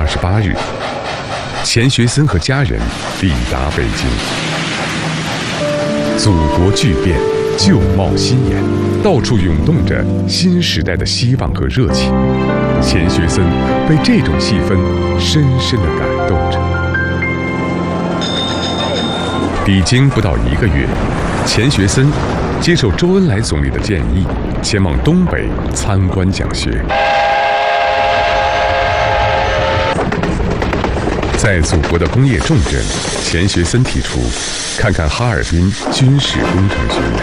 28日，钱学森和家人抵达北京。祖国巨变，旧貌新颜，到处涌动着新时代的希望和热情。钱学森被这种气氛深深地感动着。抵京不到1个月，钱学森接受周恩来总理的建议，前往东北参观讲学。在祖国的工业重镇，钱学森提出看看哈尔滨军事工程学院。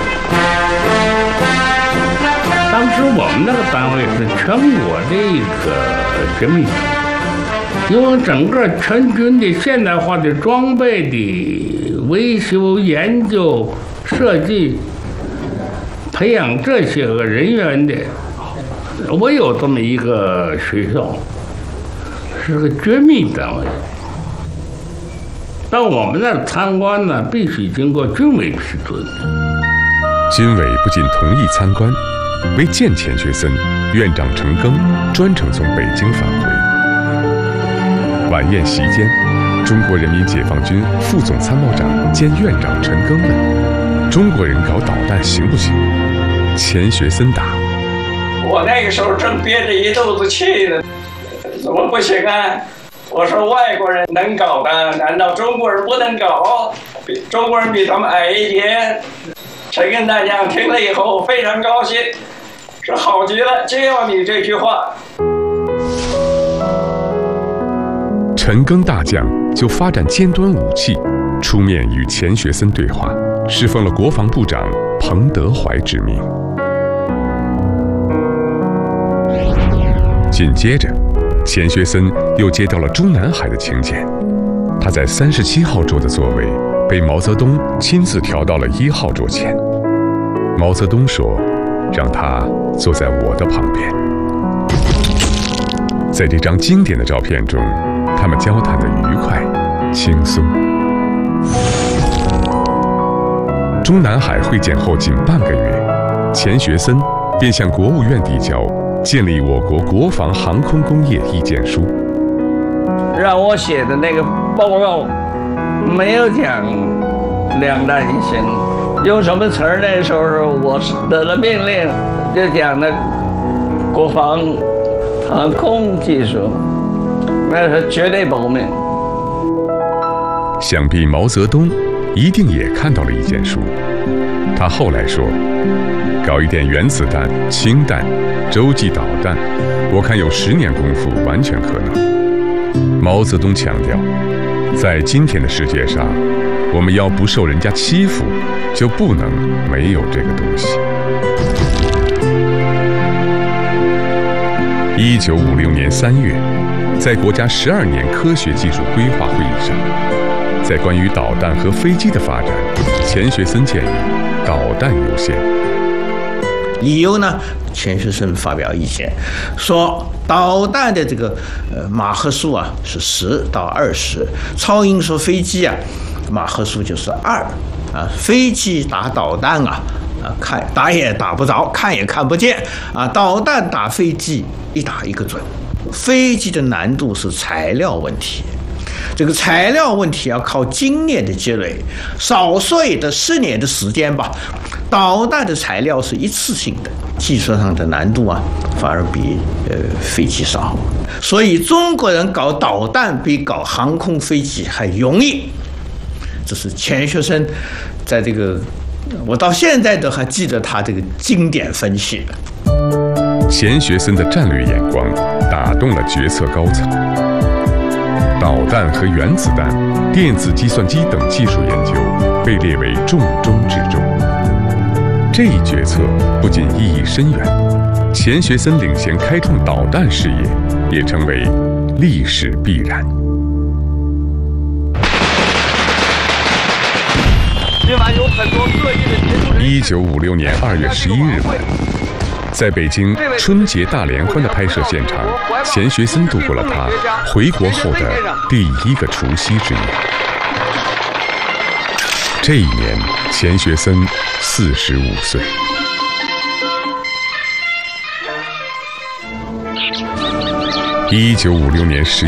当时我们那个单位是全国的一个绝密，因为整个全军的现代化的装备的维修、研究、设计、培养这些个人员的，我有这么一个学校。是个绝密单位，到我们那儿参观呢，必须经过军委批准。 军委不仅同意参观，为见钱学森，院长陈赓专程从北京返回。晚宴席间，中国人民解放军副总参谋长兼院长陈赓问：“中国人搞导弹行不行？”钱学森答：“ 我那个时候正憋着一肚子气呢。怎么不行啊？我说外国人能搞的，难道中国人不能搞？中国人比他们矮一点。陈赓大将听了以后非常高兴，说好极了，就要你这句话。 陈赓大将就发展尖端武器，出面与钱学森对话，侍奉了国防部长彭德怀之命。紧接着，钱学森又接到了中南海的请柬，他在37号桌的座位被毛泽东亲自调到了1号桌前。毛泽东说：“让他坐在我的旁边。”在这张经典的照片中，他们交谈得愉快、轻松。中南海会见后仅半个月，钱学森便向国务院递交建立我国国防航空工业意见书。 让我写的那个报告没有讲两弹一星，用什么词儿？那时候我得了命令，就讲的国防航空技术，那是绝对保密。 想必毛泽东一定也看到了意见书。他后来说：“搞一点原子弹、氢弹、洲际导弹，我看有10年功夫完全可能。”毛泽东强调，在今天的世界上，我们要不受人家欺负，就不能没有这个东西。1956年3月，在国家12年科学技术规划会议上，在关于导弹和飞机的发展，钱学森建议导弹优先。 理由呢？钱学森发表意见说，导弹的这个马赫数啊是10到20，超音速飞机啊马赫数就是2啊，飞机打导弹啊看打也打不着，看也看不见啊，导弹打飞机一打一个准。飞机的难度是材料问题，这个材料问题要靠经验的积累，少说也得10年的时间吧。导弹的材料是一次性的，技术上的难度啊反而比飞机少，所以中国人搞导弹比搞航空飞机还容易。这是钱学森在这个，我到现在都还记得他这个经典分析。 钱学森的战略眼光打动了决策高层。导弹和原子弹、电子计算机等技术研究被列为重中之重。这一决策不仅意义深远，钱学森领衔开创导弹事业也成为历史必然。1956年2月11日晚，在北京春节大联欢的拍摄现场，钱学森度过了他回国后的第1个除夕之夜。这一年，钱学森45岁。1956年10